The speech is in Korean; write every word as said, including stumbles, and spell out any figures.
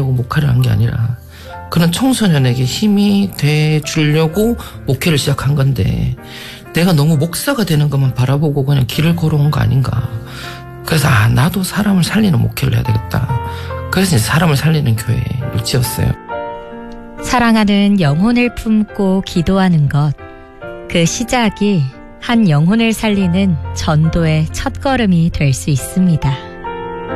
살리려고 목회를 한 게 아니라 그런 청소년에게 힘이 돼 주려고 목회를 시작한 건데 내가 너무 목사가 되는 것만 바라보고 그냥 길을 걸어온 거 아닌가. 그래서 아 나도 사람을 살리는 목회를 해야 되겠다. 그래서 이제 사람을 살리는 교회를 지었어요. 사랑하는 영혼을 품고 기도하는 것, 그 시작이 한 영혼을 살리는 전도의 첫걸음이 될 수 있습니다.